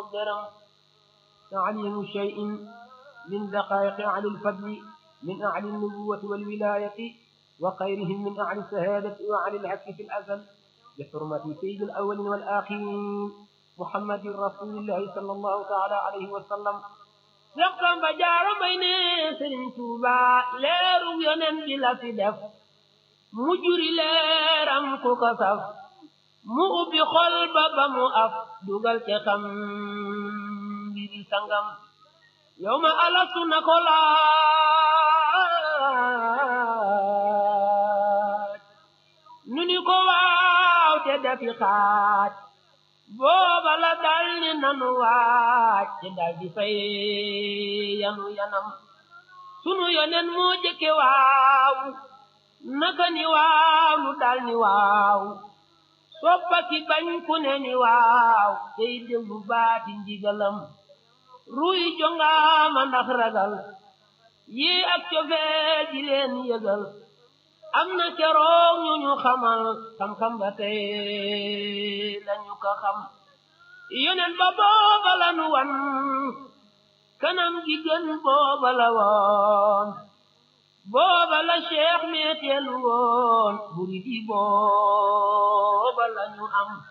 درم تعليم شيء من دقائق أهل الفضل من أهل النبوة والولاية وغيرهم من أهل الشهادة وأهل الحق في الأزل بحرمة سيد الأولين والآخرين محمد رسول الله صلى الله تعالى عليه وسلم يقام بجار بين سرين توبا ليرو ينن بلا في دف مجري ليرم كوكسف مو بخلب بمو أف دوغل تخم بيدي سنغم يوم ألست نقولا نوني كواو تدفي خات booba la dal ni nanu waaj ci dal di fay yanu yanam sunu yonen moo jëkke waaw naka ni waaw nu dal ni waaw soppa ki bañ ku ne ni waaw tey déglu baati ndigalam ruy jongaama ndax ragal yi ak cofeel di leen yëgal am na keroog ñu ñu xamal xam-xam ba tey lañu ko xam yonen ba booba la nu wan kanam gi gën booba la woon booba la cheikh meeteelu woon buri di booba la ñu am